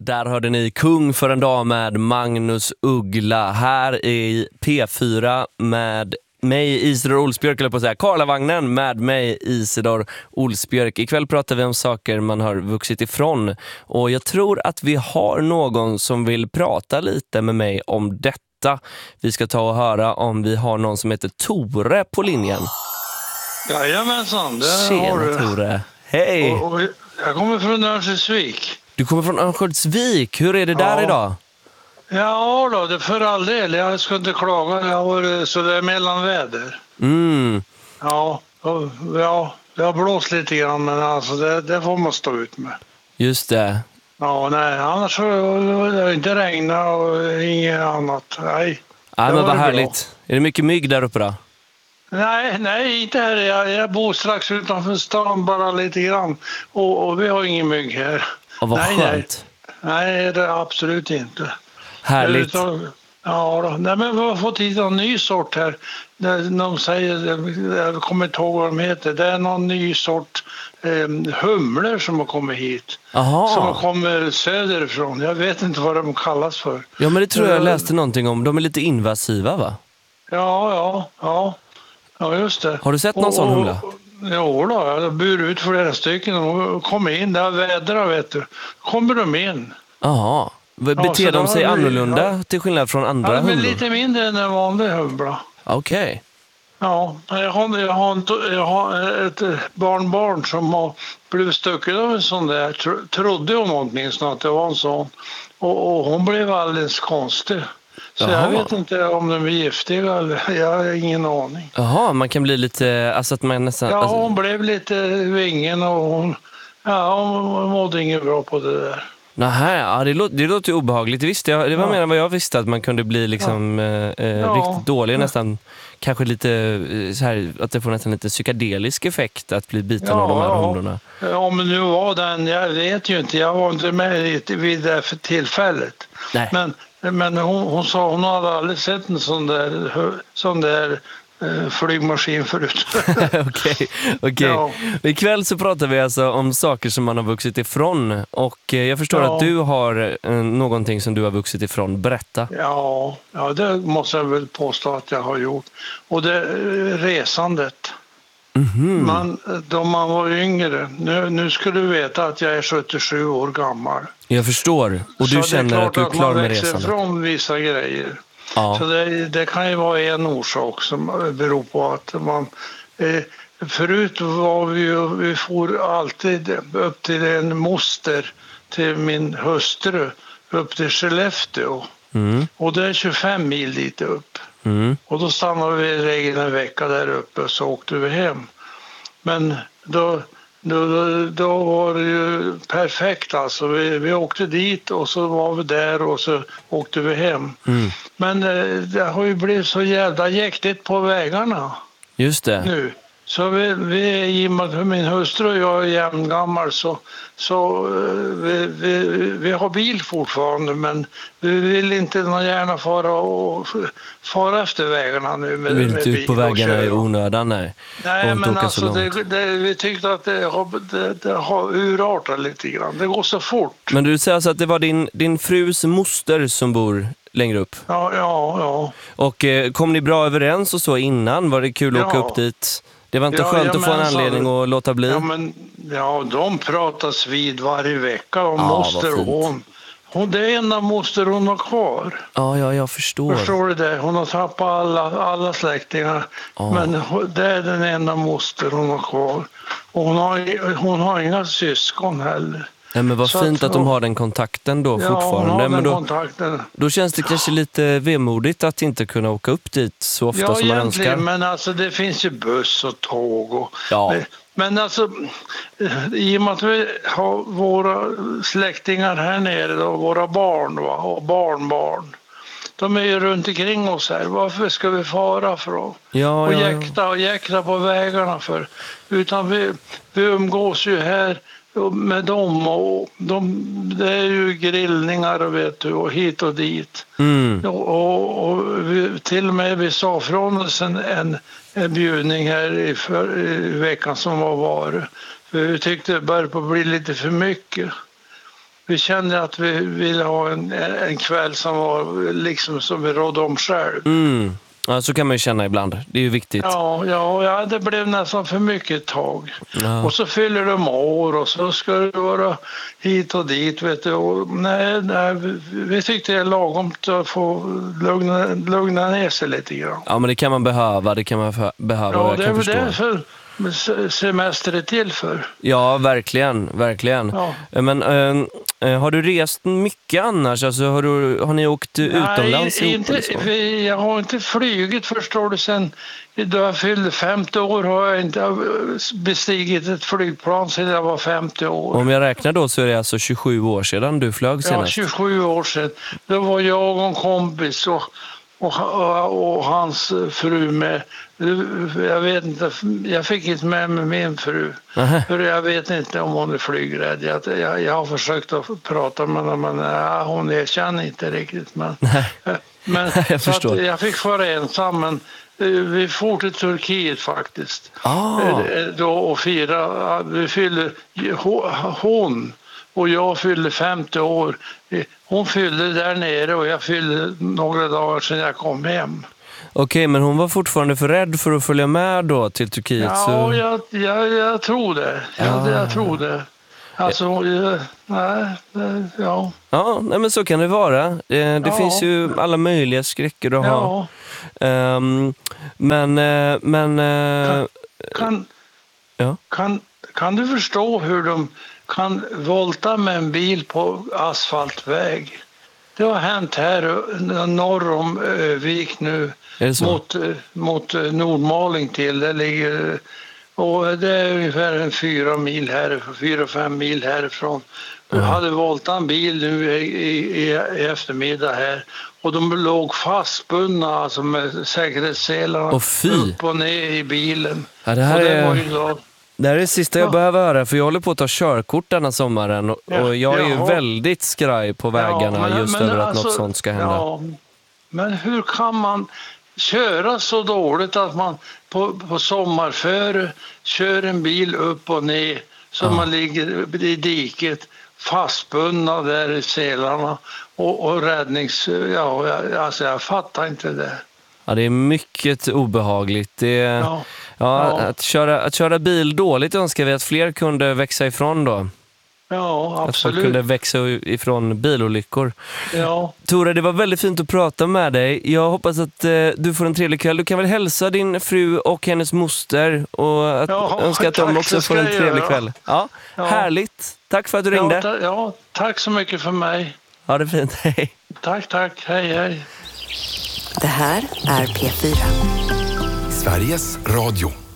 Där hörde ni Kung för en dag med Magnus Uggla här i P4 med mig Isidor Olsbjörk, eller på att säga Karlavagnen med mig Isidor Olsbjörk. Ikväll pratar vi om saker man har vuxit ifrån och jag tror att vi har någon som vill prata lite med mig om detta. Vi ska ta och höra om vi har någon som heter Tore på linjen. Jajamensan, det Tjena, har du. Tore. Hej! Och jag kommer från Örnsköldsvik. Du kommer från Örnsköldsvik. Hur är det där idag? Ja då, det för all del. Jag ska inte klaga. Jag har varit så det är mellanväder. Ja, det har blåst lite grann, men alltså det får man stå ut med. Just det. Ja, nej, annars så det har inte regnat och inget annat. Nej, Ja, men vad härligt. Bra. Är det mycket mygg där uppe då? Nej, inte här. Jag bor strax utanför stan, bara lite grann. Och vi har ingen mygg här. Och vad skönt. Nej, det är absolut inte. Härligt. Ja, då. Nej, men vi har fått hit en ny sort här. De säger, jag kommer inte ihåg vad de heter. Det är någon ny sort humlor som har kommit hit. Aha. Som kommer söderifrån. Jag vet inte vad de kallas för. Ja, men det tror jag läste någonting om. De är lite invasiva, va? Ja, just det. Har du sett någon sån humla? Jo då, jag bur ut flera stycken. De kommer in, det är vädra, vet du. Kommer de in. Jaha. Beter de sig annorlunda till skillnad från andra humlor? Men lite mindre än en vanlig humla. Okej. Ja, jag har ett barnbarn som har blivit stucket av en sån där. Trodde hon åtminstone att det var en sån. Och hon blev alldeles konstig. Så Jaha. jag vet inte om de är giftiga eller jag har ingen aning. Jaha, man kan bli lite... Alltså att man nästan... Ja, hon blev lite vingen och hon mådde inget bra på det där. Nähä, ja, det låter ju obehagligt. Det var mer än vad jag visste, att man kunde bli liksom riktigt dålig, nästan kanske lite så här, att det får nästan lite psykedelisk effekt att bli biten av de här humlorna. Ja, men nu var den, jag vet ju inte, jag var inte med vid det för tillfället. Nej. Men hon sa hon hade aldrig sett en sån där flygmaskin förut. Okej. Ja. Ikväll så pratar vi alltså om saker som man har vuxit ifrån. Och jag förstår att du har någonting som du har vuxit ifrån. Berätta. Ja, det måste jag väl påstå att jag har gjort. Och det är resandet. Då man var yngre. Nu skulle du veta att jag är 77 år gammal. Jag förstår. Och du känner att du är klar med resandet. Så det är klart att man växer från vissa grejer. Ja. Så det kan ju vara en orsak som beror på att man... förut var vi for alltid upp till en moster till min hustru upp till Skellefteå. Och det är 25 mil dit upp. Och då stannade vi i regel en vecka där uppe och så åkte vi hem. Men då var det ju perfekt alltså. Vi åkte dit och så var vi där och så åkte vi hem. Men det har ju blivit så jävla jäktigt på vägarna. Just det. Nu. Så vi i och med att min hustru och jag är jämngammal så vi har bil fortfarande, men vi vill inte gärna fara efter vägarna nu med vill inte ut på vägarna i onödan, nej. Nej, men alltså vi tyckte att det har urartat lite grann. Det går så fort. Men du säger alltså att det var din frus moster som bor längre upp? Ja. Och kom ni bra överens och så innan? Var det kul att åka upp dit? Det var inte skönt att få en anledning att låta bli? Ja, de pratas vid varje vecka om moster och hon. Det är enda moster hon har kvar. Ja, jag förstår. Förstår du det? Hon har tappat alla släktingar. Men det är den enda moster hon har kvar. Och hon har inga syskon heller. Nej, men vad fint att de har den kontakten då fortfarande. Men då känns det kanske lite vemodigt att inte kunna åka upp dit så ofta som man önskar. Men alltså det finns ju buss och tåg. Ja. Men alltså, i och med att vi har våra släktingar här nere då, våra barn och barnbarn. De är ju runt omkring oss här. Varför ska vi fara för att jäkta på vägarna för? Utan vi umgås ju här med dem och det är ju grillningar vet du, och hit och dit. Och till och med vi sa från oss en bjudning här i veckan som var. För vi tyckte det började på bli lite för mycket. vi kände att vi ville ha en kväll som var liksom som vi rådde om själv. Ja, så kan man ju känna ibland. Det är ju viktigt. Ja, det blev nästan för mycket ett tag. Ja. Och så fyller de år och så ska det vara hit och dit, vet du. Och nej, vi tyckte det är lagom att få lugna ner sig lite grann. Ja, men det kan man behöva. Det kan man behöva. Ja, jag det kan är förstå. därför semester är till för. Ja, verkligen. Ja. Men har du rest mycket annars? Alltså, har ni åkt utomlands ihop eller så? Jag har inte flygit, förstår du, sen då jag fyllde 50 år har jag inte bestigit ett flygplan sedan jag var 50 år. Om jag räknar då så är det alltså 27 år sedan du flög senast. Ja, 27 år sedan. Då var jag och en kompis och hans fru med. Jag vet inte, jag fick inte med mig min fru. Aha. För jag vet inte om hon är flygrädd. Jag har försökt att prata med henne, men hon erkänner inte riktigt. Men Jag förstår. jag fick vara ensam, men vi for till Turkiet faktiskt. Då och fira. Vi fyllde, hon och jag fyllde 50 år. Hon fyllde där nere och jag fyllde några dagar sedan jag kom hem. Okej, men hon var fortfarande för rädd för att följa med då till Turkiet? Ja, så... jag tror det. Jag tror det. Alltså, ja. Ja, nej, men så kan det vara. Det finns ju alla möjliga skräcker att ha. Kan du förstå hur de kan volta med en bil på asfaltväg? Det har hänt här norr om Övik nu mot Nordmaling till. Det ligger, och det är ungefär 4-5 mil härifrån. De hade voltat en bil nu i eftermiddag här och de låg fastbundna alltså med säkerhetsselarna upp och ner i bilen. Ja, det här är det sista jag behöver höra, för jag håller på att ta körkort denna sommaren och jag är ju väldigt skraj på vägarna över att något sånt ska hända. Ja, men hur kan man köra så dåligt att man på sommarföre kör en bil upp och ner så man ligger i diket fastbundna där i selarna och räddnings... alltså jag fattar inte det. Ja, det är mycket obehagligt. Att köra bil dåligt önskar vi att fler kunde växa ifrån då. Ja, absolut. Att folk kunde växa ifrån bilolyckor. Ja. Tore, det var väldigt fint att prata med dig. Jag hoppas att du får en trevlig kväll. Du kan väl hälsa din fru och hennes moster och önska att de också får en trevlig kväll. Ja, härligt. Tack för att du ringde. Tack så mycket för mig. Ha det fint, hej. Tack. Hej. Det här är P4. Sveriges Radio.